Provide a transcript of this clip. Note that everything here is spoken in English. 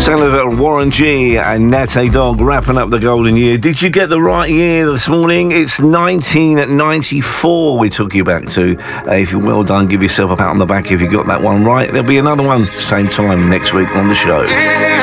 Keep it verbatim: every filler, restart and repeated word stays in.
Senator Warren G and Nat A. Dog wrapping up the golden year. Did you get the right year this morning? It's nineteen ninety-four we took you back to. Uh, if you're well done, give yourself a pat on the back if you got that one right. There'll be another one same time next week on the show.